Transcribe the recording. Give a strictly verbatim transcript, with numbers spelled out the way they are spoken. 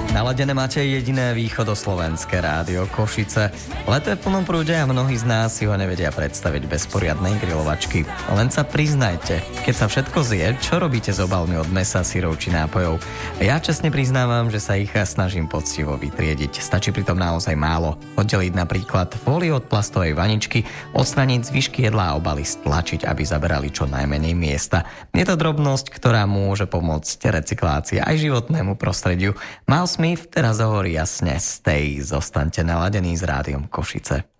Naladené máte jediné východoslovenské rádio Košice. Leto je v plnom prúde a mnohí z nás si ho nevedia predstaviť bez poriadnej grilovačky. Len sa priznajte, keď sa všetko zje, čo robíte s obalmi od mesa, syrov či nápojov? Ja čestne priznávam, že sa ich snažím poctivo vytriediť. Stačí pritom naozaj málo. Oddeliť napríklad fóliu od plastovej vaničky, odstraniť zvyšky jedla a obaly stlačiť, aby zaberali čo najmenej miesta. Je to drobnosť, ktorá môže pomôcť recyklácii aj životnému prostrediu. Mal Smith teraz hovorí jasne, stay, zostaňte naladení s rádiom Košice.